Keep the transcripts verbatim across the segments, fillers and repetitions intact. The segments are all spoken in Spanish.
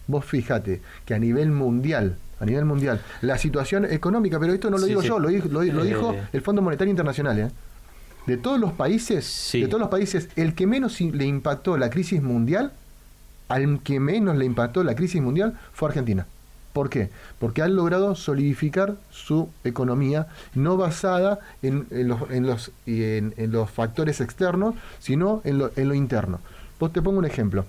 Vos fíjate que a nivel mundial, a nivel mundial, la situación económica, pero esto no lo sí, digo sí. yo, lo, dijo, lo, lo eh, dijo el Fondo Monetario Internacional, ¿eh? De todos los países, sí. de todos los países, el que menos le impactó la crisis mundial, al que menos le impactó la crisis mundial fue Argentina. ¿Por qué? Porque han logrado solidificar su economía, no basada en, en, los, en, los, en, en los factores externos, sino en lo, en lo interno. Vos te pongo un ejemplo.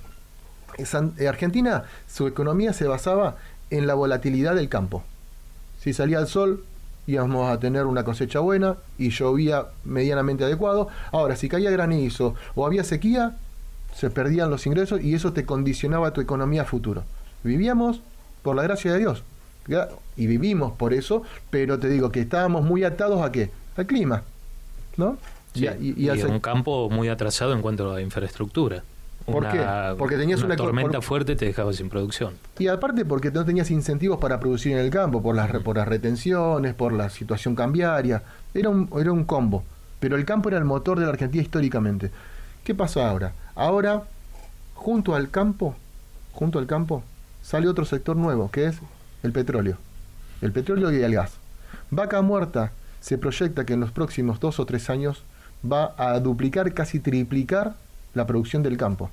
En Argentina, su economía se basaba en la volatilidad del campo. Si salía el sol, íbamos a tener una cosecha buena y llovía medianamente adecuado. Ahora, si caía granizo o había sequía, se perdían los ingresos y eso te condicionaba tu economía a futuro. Vivíamos por la gracia de Dios y vivimos por eso, pero te digo que estábamos muy atados ¿a qué? Al clima, ¿no? Sí, y, y, y, y al un campo muy atrasado en cuanto a la infraestructura. ¿Por una, qué? Porque tenías una, una tormenta por, fuerte te dejaba sin producción. Y aparte porque no tenías incentivos para producir en el campo, por las, por las retenciones, por la situación cambiaria. Era un, era un combo. Pero el campo era el motor de la Argentina históricamente. ¿Qué pasó ahora? Ahora, junto al campo, junto al campo, sale otro sector nuevo, que es el petróleo. El petróleo y el gas. Vaca Muerta se proyecta que en los próximos dos o tres años va a duplicar, casi triplicar la producción del campo.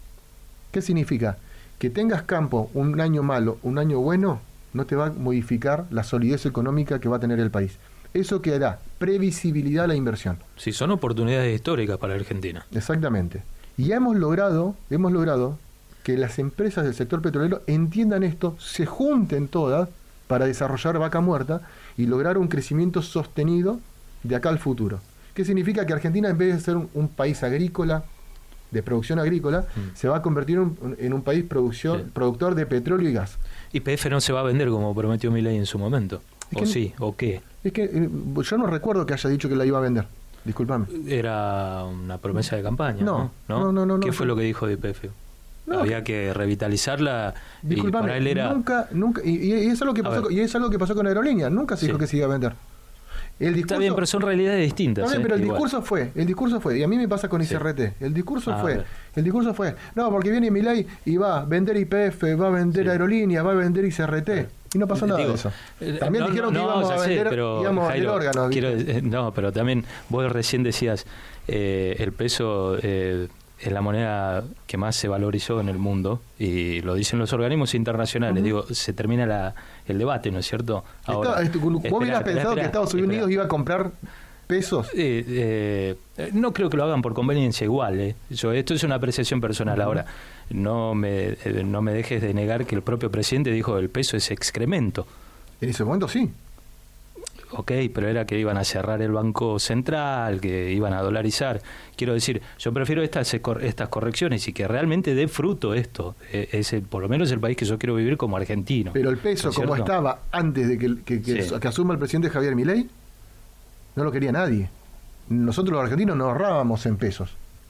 ¿Qué significa? Que tengas campo un año malo, un año bueno, no te va a modificar la solidez económica que va a tener el país. Eso que hará previsibilidad a la inversión. Sí, son oportunidades históricas para Argentina. Exactamente. Y hemos logrado, hemos logrado que las empresas del sector petrolero entiendan esto, se junten todas para desarrollar Vaca Muerta y lograr un crecimiento sostenido de acá al futuro. ¿Qué significa? Que Argentina, en vez de ser un, un país agrícola, de producción agrícola, mm. se va a convertir un, en un país producción, sí. productor de petróleo y gas. Y P F no se va a vender como prometió Milei en su momento. ¿O que, sí? ¿O qué? Es que eh, yo no recuerdo que haya dicho que la iba a vender. Disculpame. Era una promesa de campaña, no, ¿no? No, no, no. ¿Qué no, fue no. lo que dijo de P F? No, había que revitalizarla. Disculpame, y para él era... nunca, nunca, y, y, es algo que pasó, y es algo que pasó con Aerolínea, nunca se sí. dijo que se iba a vender. El discurso, está bien, pero son realidades distintas. Está bien, ¿eh? pero el Igual. discurso fue, el discurso fue, y a mí me pasa con I C R T, sí. el discurso ah, fue, el discurso fue, no, porque viene Milei y va a vender Y P F, va a vender sí. Aerolínea, va a vender I C R T, y no pasó nada Digo, de eso. También no, dijeron no, que íbamos, no, a, sé, vender, pero, íbamos a vender Jairo, órganos. Quiero, eh, no, pero también vos recién decías, eh, el peso... Eh, es la moneda que más se valorizó en el mundo y lo dicen los organismos internacionales. Uh-huh. Digo, se termina la, el debate, ¿no es cierto? Ahora, Está, ¿Vos espera, hubieras espera, pensado espera, que Estados Unidos espera. iba a comprar pesos? Eh, eh, no creo que lo hagan por conveniencia igual. Eh. Yo, esto es una apreciación personal. Uh-huh. Ahora, no me, eh, no me dejes de negar que el propio presidente dijo que el peso es excremento. En ese momento sí. Ok, pero era que iban a cerrar el Banco Central, que iban a dolarizar. Quiero decir, yo prefiero estas estas correcciones y que realmente dé fruto esto. Es el, por lo menos el país que yo quiero vivir como argentino. Pero el peso, ¿no como estaba antes de que, que, que, sí. que asuma el presidente Javier Milei, no lo quería nadie. Nosotros los argentinos nos ahorrábamos en pesos.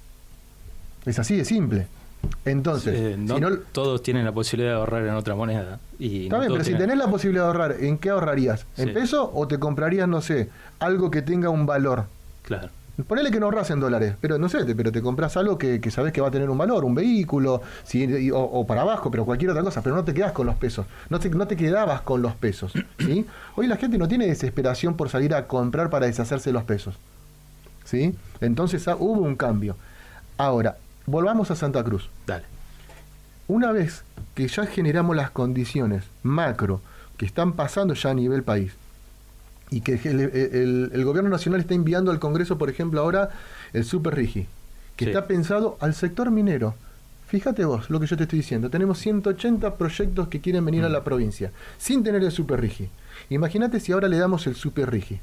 Es así de simple. Entonces, eh, no, si no, todos tienen la posibilidad de ahorrar en otra moneda. Y está no bien, pero tienen... si tenés la posibilidad de ahorrar, ¿en qué ahorrarías? ¿En sí. peso o te comprarías, no sé, algo que tenga un valor? Claro. Ponele que no ahorras en dólares, pero no sé, te, pero te compras algo que, que sabés que va a tener un valor, un vehículo, si, o, o para abajo, pero cualquier otra cosa, pero no te quedás con los pesos, no te, no te quedabas con los pesos, ¿sí? Hoy la gente no tiene desesperación por salir a comprar para deshacerse de los pesos, ¿sí? Entonces ah, hubo un cambio. Ahora, volvamos a Santa Cruz. Dale. Una vez que ya generamos las condiciones macro que están pasando ya a nivel país y que el, el, el gobierno nacional está enviando al Congreso, por ejemplo, ahora el Super Rigi, que sí. está pensado al sector minero. Fíjate vos lo que yo te estoy diciendo. Tenemos ciento ochenta proyectos que quieren venir mm. a la provincia sin tener el Super Rigi. Imagínate si ahora le damos el Super Rigi.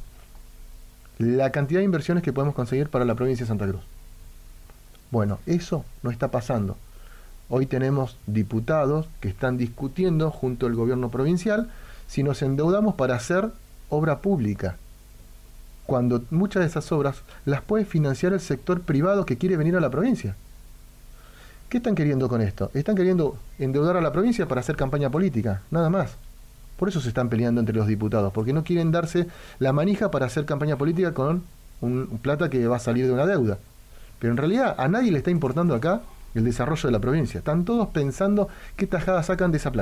La cantidad de inversiones que podemos conseguir para la provincia de Santa Cruz. Bueno, eso no está pasando. Hoy tenemos diputados que están discutiendo junto al gobierno provincial si nos endeudamos para hacer obra pública, cuando muchas de esas obras las puede financiar el sector privado que quiere venir a la provincia. ¿Qué están queriendo con esto? Están queriendo endeudar a la provincia para hacer campaña política, nada más. Por eso se están peleando entre los diputados, porque no quieren darse la manija para hacer campaña política con un, un plata que va a salir de una deuda. Pero en realidad a nadie le está importando acá el desarrollo de la provincia. Están todos pensando qué tajada sacan de esa plata.